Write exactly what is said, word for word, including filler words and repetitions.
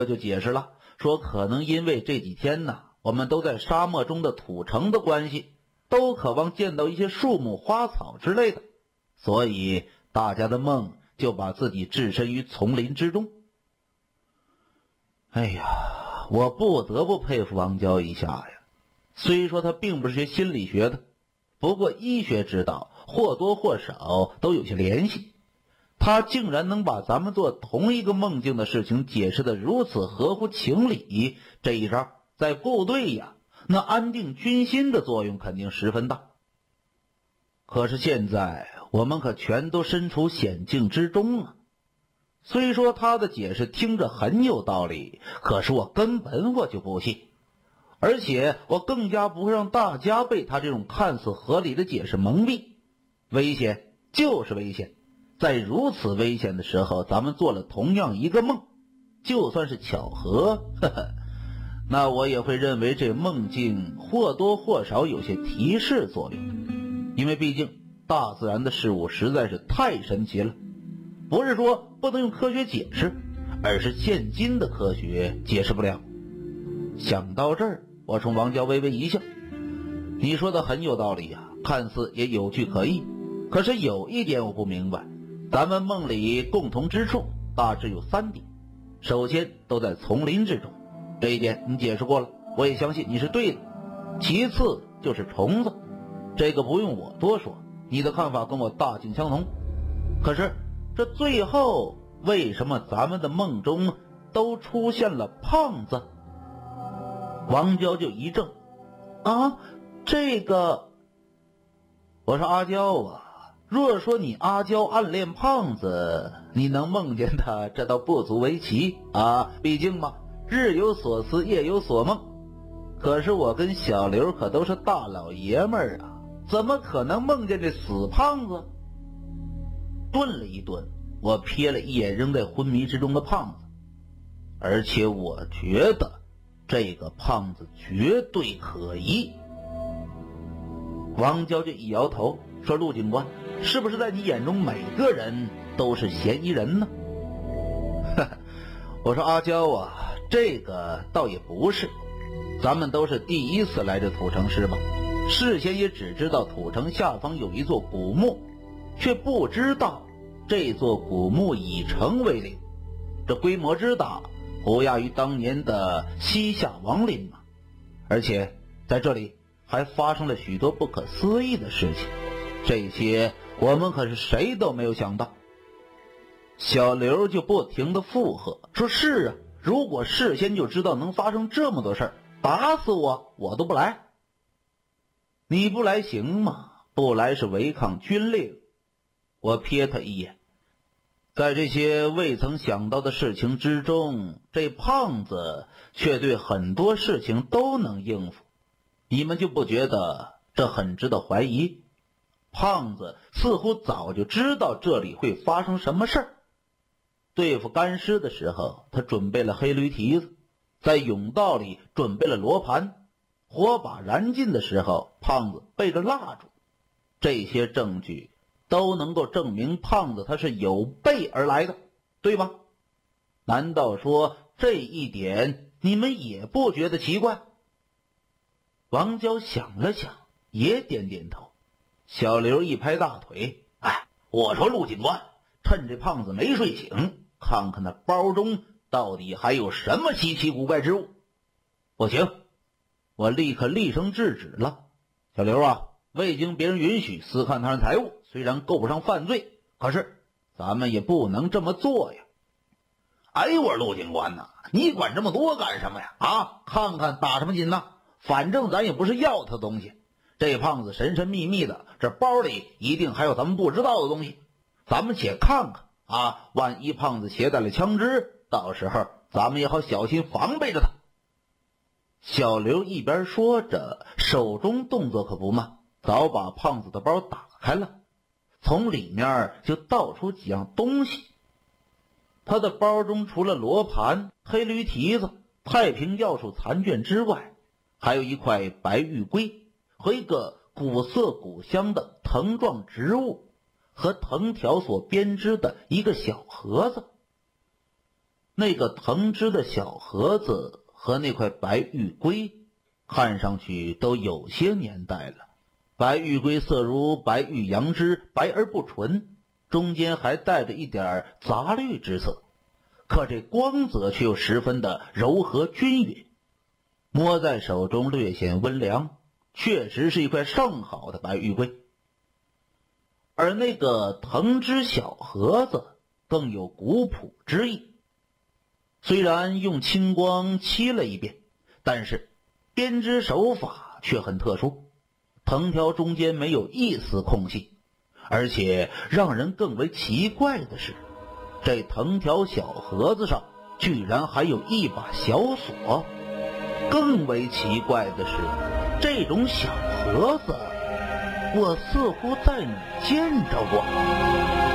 就解释了，说可能因为这几天呢，我们都在沙漠中的土城的关系，都渴望见到一些树木花草之类的，所以大家的梦就把自己置身于丛林之中。哎呀，我不得不佩服王娇一下呀。虽说他并不是学心理学的，不过医学之道或多或少都有些联系。他竟然能把咱们做同一个梦境的事情解释得如此合乎情理，这一招在部队呀，那安定军心的作用肯定十分大。可是现在我们可全都身处险境之中啊。虽说他的解释听着很有道理，可是我根本我就不信，而且我更加不会让大家被他这种看似合理的解释蒙蔽。危险就是危险，在如此危险的时候，咱们做了同样一个梦，就算是巧合，呵呵，那我也会认为这梦境或多或少有些提示作用，因为毕竟大自然的事物实在是太神奇了，不是说不能用科学解释，而是现今的科学解释不了。想到这儿，我冲王娇微微一笑，你说的很有道理啊，看似也有据可议，可是有一点我不明白，咱们梦里共同之处大致有三点。首先都在丛林之中，这一点你解释过了，我也相信你是对的。其次就是虫子，这个不用我多说，你的看法跟我大径相同。可是这最后为什么咱们的梦中都出现了胖子？王娇就一怔，啊，这个……我说阿娇啊，若说你阿娇暗恋胖子，你能梦见他，这倒不足为奇啊，毕竟嘛，日有所思，夜有所梦。可是我跟小刘可都是大老爷们儿啊，怎么可能梦见这死胖子？顿了一顿，我瞥了一眼仍在昏迷之中的胖子，而且我觉得这个胖子绝对可疑。王娇就一摇头说，陆警官，是不是在你眼中每个人都是嫌疑人呢？我说阿娇啊，这个倒也不是，咱们都是第一次来这土城是吧？事先也只知道土城下方有一座古墓，却不知道这座古墓以城为陵，这规模之大，不亚于当年的西夏王陵嘛。而且在这里还发生了许多不可思议的事情，这些我们可是谁都没有想到。小刘就不停地附和说，是啊，如果事先就知道能发生这么多事儿，打死我我都不来。你不来行吗？不来是违抗军令。我瞥他一眼，在这些未曾想到的事情之中，这胖子却对很多事情都能应付，你们就不觉得这很值得怀疑？胖子似乎早就知道这里会发生什么事儿。对付干尸的时候，他准备了黑驴蹄子，在甬道里准备了罗盘，火把燃尽的时候，胖子背着蜡烛。这些证据都能够证明胖子他是有备而来的，对吧？难道说这一点你们也不觉得奇怪？王娇想了想，也点点头。小刘一拍大腿，哎，我说陆警官，趁这胖子没睡醒，看看那包中到底还有什么稀奇古怪之物。不行，我立刻厉声制止了。小刘啊，未经别人允许私看他人财物，虽然够不上犯罪，可是咱们也不能这么做呀。哎，我说陆警官呐，你管这么多干什么呀？啊，看看打什么紧呐？反正咱也不是要他的东西。这胖子神神秘秘的，这包里一定还有咱们不知道的东西。咱们且看看啊，万一胖子携带了枪支，到时候咱们也好小心防备着他。小刘一边说着，手中动作可不慢，早把胖子的包打开了，从里面就倒出几样东西。他的包中除了罗盘、黑驴蹄子、太平要术残卷之外，还有一块白玉龟和一个古色古香的藤状植物和藤条所编织的一个小盒子。 那个藤枝的小盒子和那块白玉龟看上去都有些年代了。白玉龟色如白玉杨枝，白而不纯，中间还带着一点杂绿之色，可这光泽却又十分的柔和均匀，摸在手中略显温凉，确实是一块上好的白玉龟。而那个藤枝小盒子更有古朴之意，虽然用青光漆了一遍，但是编织手法却很特殊，藤条中间没有一丝空隙，而且让人更为奇怪的是，这藤条小盒子上居然还有一把小锁。更为奇怪的是，这种小盒子我似乎在哪见着过。